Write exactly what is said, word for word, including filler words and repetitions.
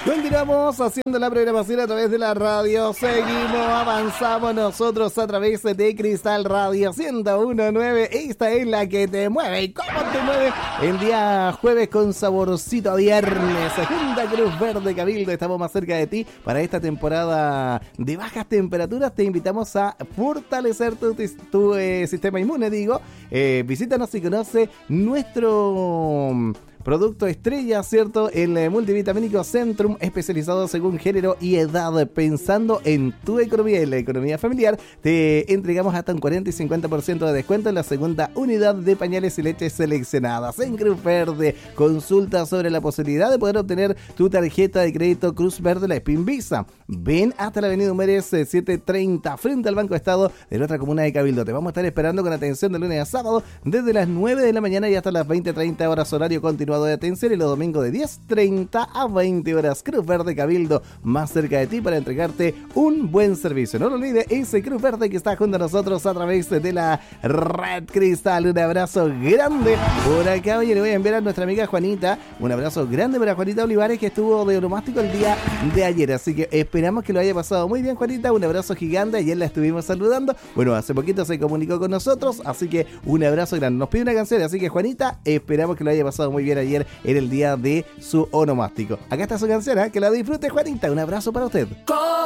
Continuamos haciendo la programación a través de la radio. Seguimos, avanzamos nosotros a través de Cristal Radio ciento uno punto nueve. Esta es la que te mueve. ¿Y cómo te mueve? El día jueves con saborcito a viernes. Junta Cruz Verde Cabildo. Estamos más cerca de ti para esta temporada de bajas temperaturas. Te invitamos a fortalecer tu, tu eh, sistema inmune, digo. Eh, visítanos y conoce nuestro producto estrella, ¿cierto? El eh, multivitamínico Centrum, especializado según género y edad, pensando en tu economía y la economía familiar. Te entregamos hasta un cuarenta y cincuenta por ciento de descuento en la segunda unidad de pañales y leches seleccionadas. En Cruz Verde, consulta sobre la posibilidad de poder obtener tu tarjeta de crédito Cruz Verde, la Spin Visa. Ven hasta la avenida Humérez setecientos treinta, frente al Banco Estado de nuestra comuna de Cabildo. Te vamos a estar esperando con atención de lunes a sábado, desde las nueve de la mañana y hasta las veinte treinta horas, horario continuado de atención, y los domingos de diez treinta a veinte horas. Cruz Verde Cabildo, más cerca de ti para entregarte un buen servicio. No lo olvides, ese Cruz Verde que está junto a nosotros a través de la Red Cristal. Un abrazo grande por acá. Oye, le voy a enviar a nuestra amiga Juanita un abrazo grande para Juanita Olivares, que estuvo de onomástico el día de ayer, así que esperamos que lo haya pasado muy bien, Juanita. Un abrazo gigante. Ayer la estuvimos saludando, bueno, hace poquito se comunicó con nosotros, así que un abrazo grande. Nos pide una canción, así que Juanita, esperamos que lo haya pasado muy bien ayer en el día de su onomástico. Acá está su canción, ¿eh? Que la disfrute, Juanita. Un abrazo para usted.